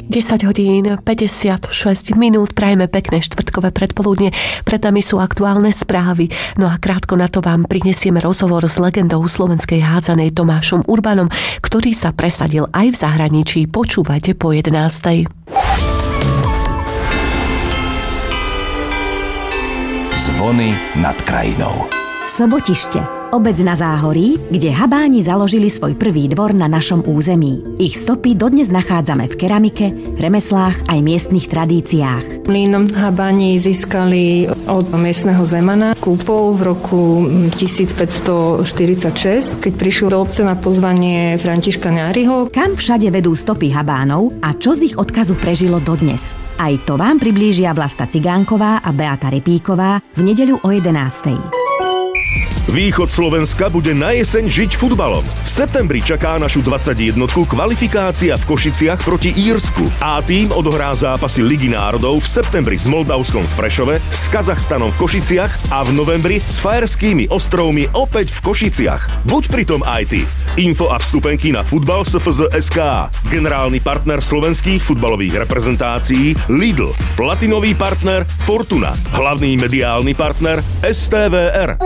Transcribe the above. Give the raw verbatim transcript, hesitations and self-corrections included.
desať hodín päťdesiatšesť minút, prajeme pekné štvrtkové predpoludnie, pred nami sú aktuálne správy, no a krátko na to vám prinesieme rozhovor s legendou slovenskej hádzanej Tomášom Urbanom, ktorý sa presadil aj v zahraničí. Počúvajte po jedenástej. Zvony nad krajinou. Sobotište. Obec na Záhorí, kde Habáni založili svoj prvý dvor na našom území. Ich stopy dodnes nachádzame v keramike, remeslách aj miestnych tradíciách. Mlyn Habáni získali od miestneho zemana kúpou v roku tisícpäťstoštyridsaťšesť, keď prišiel do obce na pozvanie Františka Náriho. Kam všade vedú stopy Habánov a čo z ich odkazu prežilo dodnes? Aj to vám priblížia Vlasta Cigánková a Beata Repíková v nedeľu o jedenástej. Východ Slovenska bude na jeseň žiť futbalom. V septembri čaká našu dvadsaťjednotku kvalifikácia v Košiciach proti Írsku. A tým odohrá zápasy Ligy národov v septembri s Moldavskom v Prešove, s Kazachstanom v Košiciach a v novembri s Fajerskými ostrovmi opäť v Košiciach. Buď pritom aj ty. Info a vstupenky na futbal es ef zet bodka es ká. Generálny partner slovenských futbalových reprezentácií Lidl. Platinový partner Fortuna. Hlavný mediálny partner es té vé er.